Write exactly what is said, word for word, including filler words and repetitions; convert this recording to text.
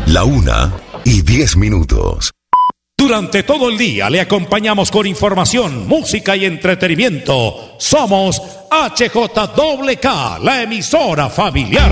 La una y diez minutos. Durante todo el día le acompañamos con información, música y entretenimiento. Somos H J K, la emisora familiar.